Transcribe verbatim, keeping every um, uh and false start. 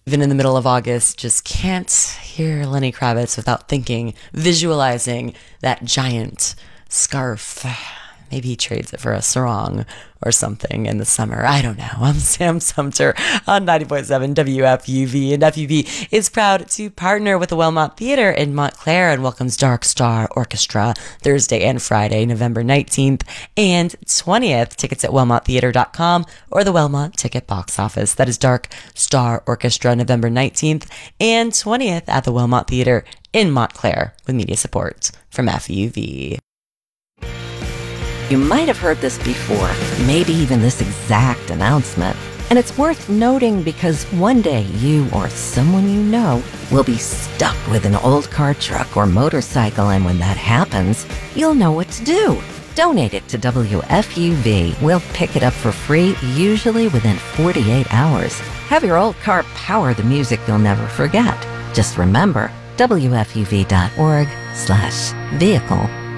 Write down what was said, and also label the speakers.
Speaker 1: Even in the middle of August, just can't hear Lenny Kravitz without thinking, visualizing that giant scarf. Maybe he trades it for a sarong or something in the summer. I don't know. I'm Sam Sumter on ninety point seven W F U V. And F U V is proud to partner with the Wellmont Theater in Montclair and welcomes Dark Star Orchestra Thursday and Friday, November nineteenth and twentieth. Tickets at wellmont theater dot com or the Wellmont Ticket Box Office. That is Dark Star Orchestra, November nineteenth and twentieth at the Wellmont Theater in Montclair with media support from F U V.
Speaker 2: You might have heard this before, maybe even this exact announcement. And it's worth noting because one day you or someone you know will be stuck with an old car, truck, or motorcycle, and when that happens, you'll know what to do. Donate it to W F U V. We'll pick it up for free, usually within forty-eight hours. Have your old car power the music you'll never forget. Just remember, W F U V dot org slash vehicle